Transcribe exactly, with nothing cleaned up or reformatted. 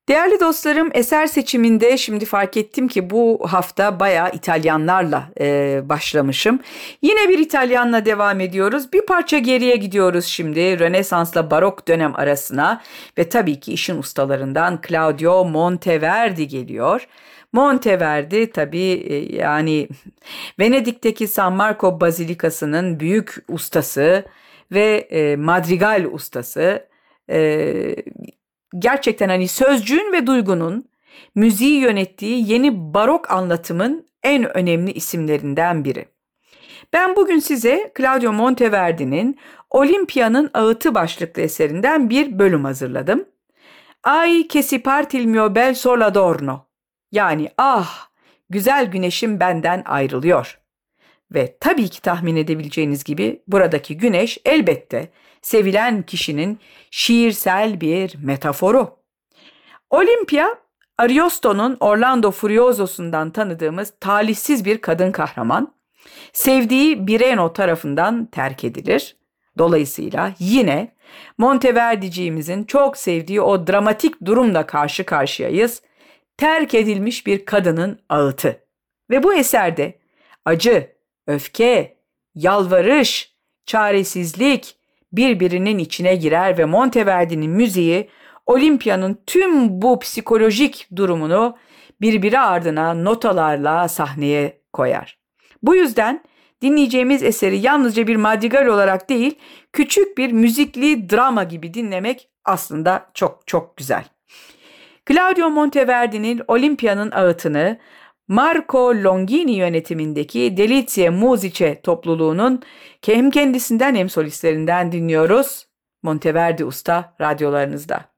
Değerli dostlarım, eser seçiminde şimdi fark ettim ki bu hafta bayağı İtalyanlarla e, başlamışım. Yine bir İtalyanla devam ediyoruz. Bir parça geriye gidiyoruz şimdi Rönesans'la Barok dönem arasına ve tabii ki işin ustalarından Claudio Monteverdi geliyor. Monteverdi tabii e, yani Venedik'teki San Marco Bazilikası'nın büyük ustası ve e, madrigal ustası. E, Gerçekten hani sözcüğün ve duygunun müziği yönettiği yeni barok anlatımın en önemli isimlerinden biri. Ben bugün size Claudio Monteverdi'nin Olimpiya'nın Ağıtı başlıklı eserinden bir bölüm hazırladım. Ay che si parte il mio bel sol adorno. Yani ah güzel güneşim benden ayrılıyor. Ve tabii ki tahmin edebileceğiniz gibi buradaki güneş elbette sevilen kişinin şiirsel bir metaforu. Olympia, Ariosto'nun Orlando Furioso'sundan tanıdığımız talihsiz bir kadın kahraman, sevdiği Bireno tarafından terk edilir. Dolayısıyla yine Monteverdi'ciğimizin çok sevdiği o dramatik durumla karşı karşıyayız. Terk edilmiş bir kadının ağıtı. Ve bu eserde acı, öfke, yalvarış, çaresizlik birbirinin içine girer ve Monteverdi'nin müziği Olimpya'nın tüm bu psikolojik durumunu birbiri ardına notalarla sahneye koyar. Bu yüzden dinleyeceğimiz eseri yalnızca bir madrigal olarak değil, küçük bir müzikli drama gibi dinlemek aslında çok çok güzel. Claudio Monteverdi'nin Olimpya'nın Ağıtı'nı Marco Longini yönetimindeki Delizie Musice topluluğunun hem kendisinden hem solistlerinden dinliyoruz. Monteverdi Usta radyolarınızda.